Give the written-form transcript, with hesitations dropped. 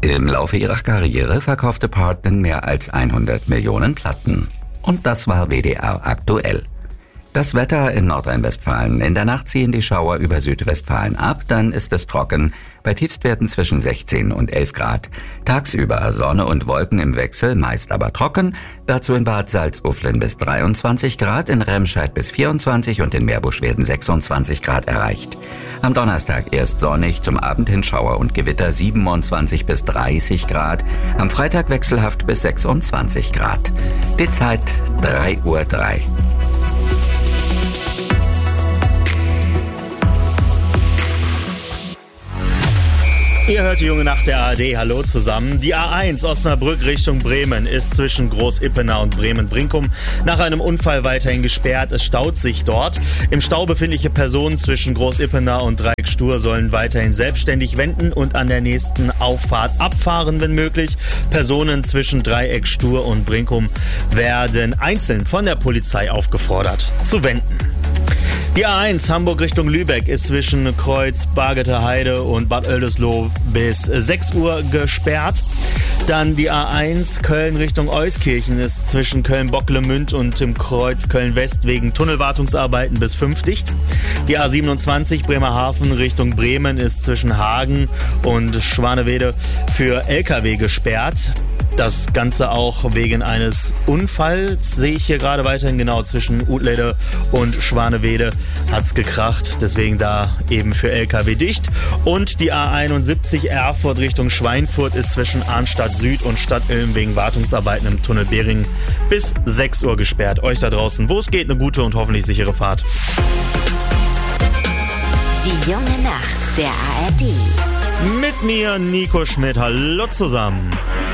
Im Laufe ihrer Karriere verkaufte Parton mehr als 100 Millionen Platten. Und das war WDR aktuell. Das Wetter in Nordrhein-Westfalen. In der Nacht ziehen die Schauer über Südwestfalen ab, dann ist es trocken, bei Tiefstwerten zwischen 16 und 11 Grad. Tagsüber Sonne und Wolken im Wechsel, meist aber trocken, dazu in Bad Salzuflen bis 23 Grad, in Remscheid bis 24 und in Meerbusch werden 26 Grad erreicht. Am Donnerstag erst sonnig, zum Abend hin Schauer und Gewitter 27 bis 30 Grad, am Freitag wechselhaft bis 26 Grad. Die Zeit 3:03 Uhr. Ihr hört die Junge Nacht der ARD. Hallo zusammen. Die A1 Osnabrück Richtung Bremen ist zwischen Groß-Ippenau und Bremen-Brinkum nach einem Unfall weiterhin gesperrt. Es staut sich dort. Im Stau befindliche Personen zwischen Groß-Ippenau und Dreieck-Stur sollen weiterhin selbstständig wenden und an der nächsten Auffahrt abfahren, wenn möglich. Personen zwischen Dreieck-Stur und Brinkum werden einzeln von der Polizei aufgefordert zu wenden. Die A1 Hamburg Richtung Lübeck ist zwischen Kreuz Bargeter Heide und Bad Oeldesloe bis 6 Uhr gesperrt. Dann die A1 Köln Richtung Euskirchen ist zwischen Köln-Bocklemünd und dem Kreuz Köln-West wegen Tunnelwartungsarbeiten bis 5 dicht. Die A27 Bremerhaven Richtung Bremen ist zwischen Hagen und Schwanewede für LKW gesperrt. Das Ganze auch wegen eines Unfalls, sehe ich hier gerade weiterhin, genau zwischen Utlede und Schwanewede hat's gekracht, deswegen da eben für LKW dicht. Und die A71 Erfurt Richtung Schweinfurt ist zwischen Arnstadt Süd und Stadtilm wegen Wartungsarbeiten im Tunnel Bering bis 6 Uhr gesperrt. Euch da draußen, wo es geht, eine gute und hoffentlich sichere Fahrt. Die junge Nacht der ARD. Mit mir Nico Schmidt, hallo zusammen.